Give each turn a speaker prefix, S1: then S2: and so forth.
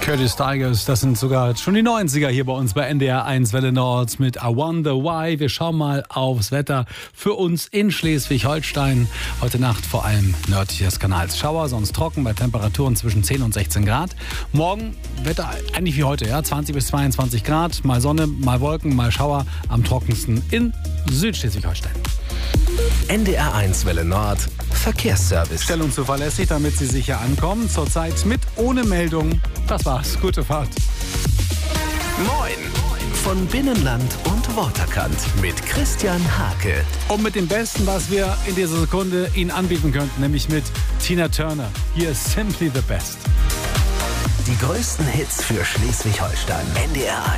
S1: Curtis Tigers, das sind sogar schon die 90er hier bei uns bei NDR 1 Welle Nord mit I Wonder Why. Wir schauen mal aufs Wetter für uns in Schleswig-Holstein. Heute Nacht vor allem nördlich des Kanals Schauer, sonst trocken bei Temperaturen zwischen 10 und 16 Grad. Morgen Wetter eigentlich wie heute, 20 bis 22 Grad, mal Sonne, mal Wolken, mal Schauer, am trockensten in Südschleswig-Holstein.
S2: NDR 1 Welle Nord Verkehrsservice.
S1: Stellung zuverlässig, damit Sie sicher ankommen. Zurzeit mit ohne Meldung. Das war's. Gute Fahrt.
S2: Moin! Von Binnenland und Waterkant mit Christian Hake.
S1: Und mit dem Besten, was wir in dieser Sekunde Ihnen anbieten könnten, nämlich mit Tina Turner. Hier ist Simply the Best.
S2: Die größten Hits für Schleswig-Holstein. NDR 1.